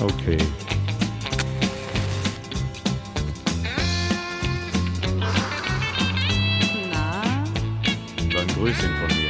Okay. Na? Dann Grüßchen von mir.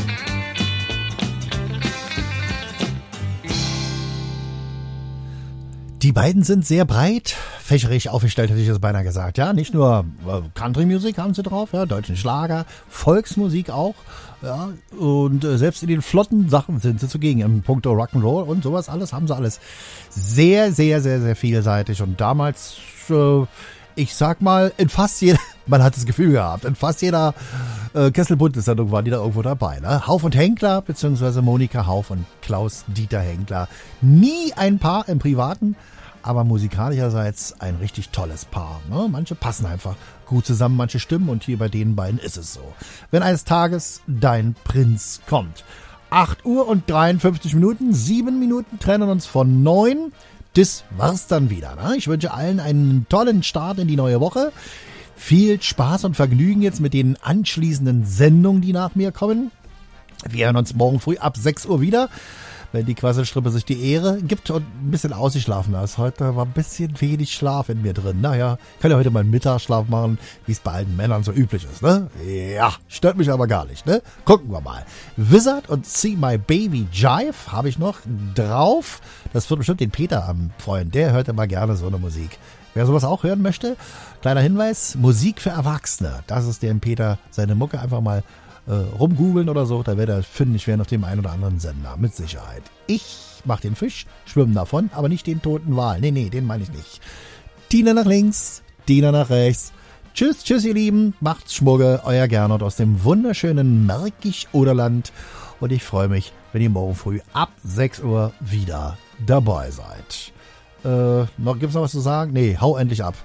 Die beiden sind sehr breit, fächerig aufgestellt, hätte ich das beinahe gesagt. Ja, nicht nur Country-Musik haben sie drauf, ja, deutschen Schlager, Volksmusik auch. Ja, und selbst in den flotten Sachen sind sie zugegen. Im Punkto Rock'n'Roll und sowas alles haben sie alles sehr, sehr, sehr, sehr vielseitig. Und damals, ich sag mal, in fast jeder, man hat das Gefühl gehabt, in fast jeder Kesselbuntes-Sendung waren die da irgendwo dabei. Ne? Hauf und Henkler, beziehungsweise Monika Hauf und Klaus-Dieter Henkler. Nie ein Paar im Privaten, aber musikalischerseits ein richtig tolles Paar. Ne? Manche passen einfach gut zusammen, manche stimmen, und hier bei den beiden ist es so. Wenn eines Tages dein Prinz kommt. 8 Uhr und 53 Minuten, 7 Minuten trennen uns von 9. Das war's dann wieder. Ne? Ich wünsche allen einen tollen Start in die neue Woche. Viel Spaß und Vergnügen jetzt mit den anschließenden Sendungen, die nach mir kommen. Wir hören uns morgen früh ab 6 Uhr wieder, wenn die Quasselstrippe sich die Ehre gibt und ein bisschen ausgeschlafen ist. Heute war ein bisschen wenig Schlaf in mir drin. Naja, kann ja heute mal einen Mittagsschlaf machen, wie es bei allen Männern so üblich ist, ne? Ja, stört mich aber gar nicht, ne? Gucken wir mal. Wizard und See My Baby Jive habe ich noch drauf. Das wird bestimmt den Peter am freuen. Der hört immer gerne so eine Musik. Wer sowas auch hören möchte, kleiner Hinweis, Musik für Erwachsene. Das ist dem Peter seine Mucke. Einfach mal rumgoogeln oder so, da wird er fündig werden auf dem einen oder anderen Sender, mit Sicherheit. Ich mach den Fisch, schwimmen davon, aber nicht den toten Wal. Nee, den meine ich nicht. Tina nach links, Tina nach rechts. Tschüss, ihr Lieben, macht's Schmugge, euer Gernot aus dem wunderschönen Märkisch-Oderland, und ich freue mich, wenn ihr morgen früh ab 6 Uhr wieder dabei seid. Gibt's noch was zu sagen? Nee, hau endlich ab.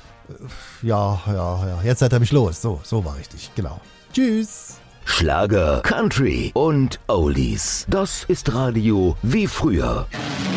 Ja, jetzt seid ihr mich los. So war richtig, genau. Tschüss. Schlager, Country und Oldies. Das ist Radio wie früher.